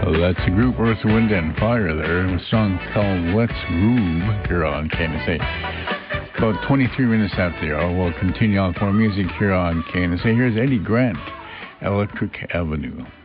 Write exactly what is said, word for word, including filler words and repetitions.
That's the group Earth, Wind, and Fire there. A song called Let's Groove here on K N S A. About twenty-three minutes after the hour, we'll continue on for music here on K N S A. Here's Eddie Grant, Electric Avenue.